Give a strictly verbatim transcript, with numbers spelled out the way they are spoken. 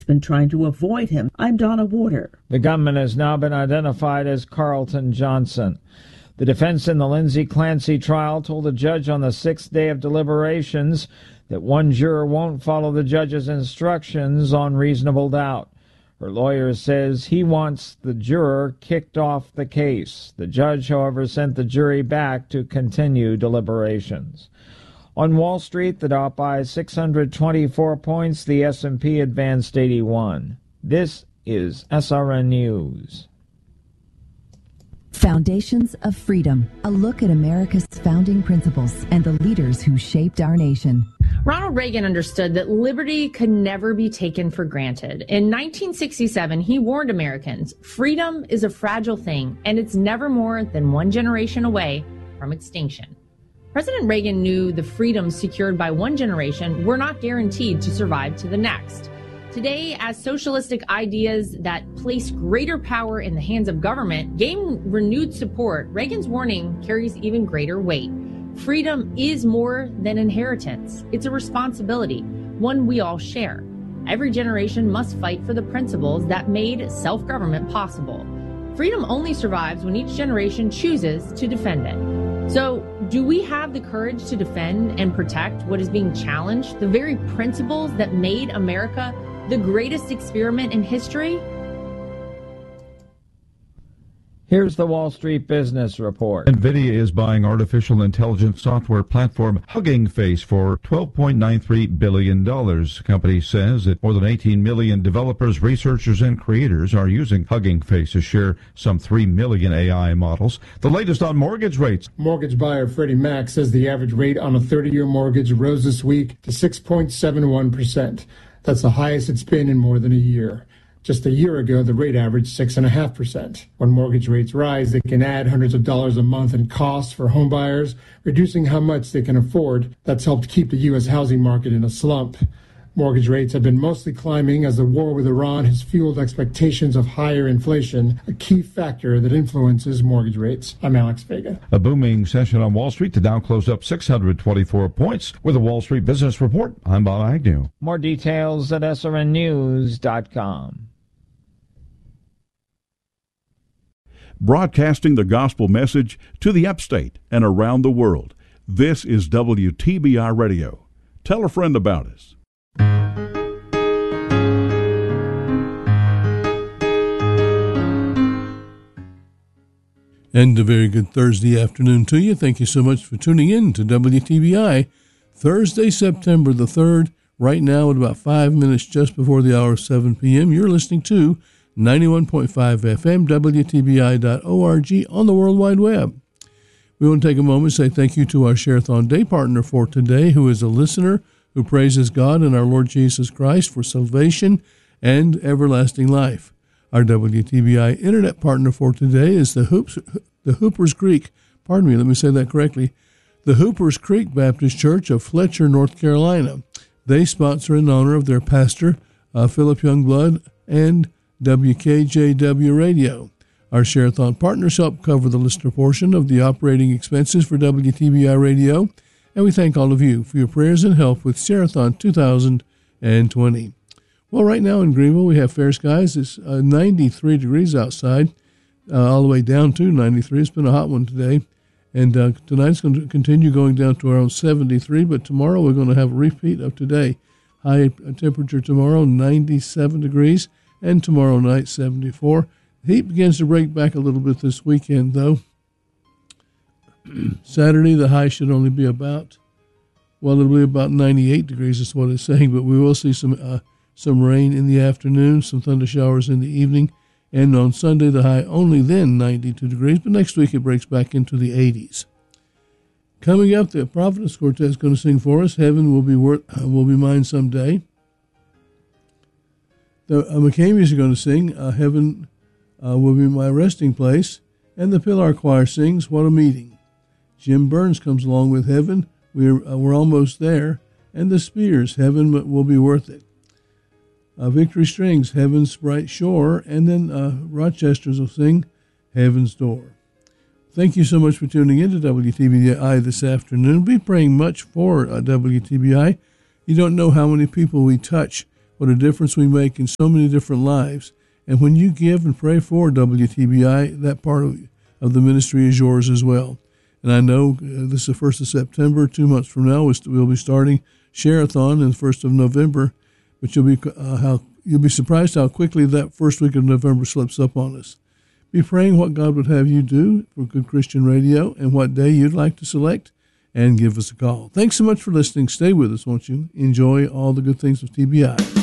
been trying to avoid him. I'm Donna Warder. The gunman has now been identified as Carlton Johnson. The defense in the Lindsay Clancy trial told the judge on the sixth day of deliberations that one juror won't follow the judge's instructions on reasonable doubt. Her lawyer says he wants the juror kicked off the case. The judge, however, sent the jury back to continue deliberations. On Wall Street, the Dow up by six hundred twenty-four points. The S and P advanced eighty-one. This is S R N News. Foundations of Freedom, a look at America's founding principles and the leaders who shaped our nation. Ronald Reagan understood that liberty could never be taken for granted. In nineteen sixty-seven, he warned Americans, freedom is a fragile thing, and it's never more than one generation away from extinction. President Reagan knew the freedoms secured by one generation were not guaranteed to survive to the next. Today, as socialistic ideas that place greater power in the hands of government gain renewed support, Reagan's warning carries even greater weight. Freedom is more than inheritance. It's a responsibility, one we all share. Every generation must fight for the principles that made self-government possible. Freedom only survives when each generation chooses to defend it. So, do we have the courage to defend and protect what is being challenged, the very principles that made America the greatest experiment in history? Here's the Wall Street Business Report. NVIDIA is buying artificial intelligence software platform Hugging Face for twelve point nine three billion dollars. The company says that more than eighteen million developers, researchers, and creators are using Hugging Face to share some three million A I models. The latest on mortgage rates. Mortgage buyer Freddie Mac says the average rate on a thirty-year mortgage rose this week to six point seven one percent. That's the highest it's been in more than a year. Just a year ago, the rate averaged six point five percent. When mortgage rates rise, they can add hundreds of dollars a month in costs for home buyers, reducing how much they can afford. That's helped keep the U S housing market in a slump. Mortgage rates have been mostly climbing as the war with Iran has fueled expectations of higher inflation, a key factor that influences mortgage rates. I'm Alex Vega. A booming session on Wall Street. The Dow closed up six hundred twenty-four points. With a Wall Street Business Report, I'm Bob Agnew. More details at S R N news dot com. Broadcasting the gospel message to the upstate and around the world. This is W T B I Radio. Tell a friend about us. And a very good Thursday afternoon to you. Thank you so much for tuning in to W T B I. Thursday, September the third, right now at about five minutes just before the hour of seven p.m. You're listening to ninety-one point five F M, W T B I dot org on the World Wide Web. We want to take a moment to say thank you to our Share-a-thon Day partner for today, who is a listener who praises God and our Lord Jesus Christ for salvation and everlasting life. Our W T B I Internet partner for today is the Hoops, the Hoopers Creek, pardon me, let me say that correctly, the Hoopers Creek Baptist Church of Fletcher, North Carolina. They sponsor in honor of their pastor, uh, Philip Youngblood, and W K J W Radio. Our Share-a-thon partners help cover the listener portion of the operating expenses for W T B I Radio, and we thank all of you for your prayers and help with Share-a-thon two thousand twenty. Well, right now in Greenville, we have fair skies. It's uh, ninety-three degrees outside, uh, all the way down to ninety-three. It's been a hot one today, and uh, tonight's going to continue going down to around seventy-three, but tomorrow we're going to have a repeat of today. High temperature tomorrow, ninety-seven degrees. And tomorrow night, seventy-four. The heat begins to break back a little bit this weekend, though. Saturday, the high should only be about, well, it'll be about ninety-eight degrees is what it's saying, but we will see some uh, some rain in the afternoon, some thunder showers in the evening, and on Sunday, the high only then ninety-two degrees, but next week it breaks back into the eighties. Coming up, the Prophetess Quartet is going to sing for us, Heaven Will Be worth, uh, will be Mine Someday. The uh, McCameys are going to sing uh, Heaven uh, Will Be My Resting Place, and the Pillar Choir sings What a Meeting. Jim Burns comes along with Heaven, We're, uh, we're Almost There, and the Spears, Heaven Will Be Worth It. Uh, Victory Strings, Heaven's Bright Shore, and then uh, Rochester's will sing Heaven's Door. Thank you so much for tuning in to W T B I this afternoon. Be praying much for uh, W T B I. You don't know how many people we touch what a difference we make in so many different lives. And when you give and pray for W T B I, that part of, of the ministry is yours as well. And I know uh, this is the first of September. Two months from now, we'll be starting Share-a-thon in the first of November. But you'll be uh, how you'll be surprised how quickly that first week of November slips up on us. Be praying what God would have you do for Good Christian Radio and what day you'd like to select, and give us a call. Thanks so much for listening. Stay with us, won't you? Enjoy all the good things of T B I.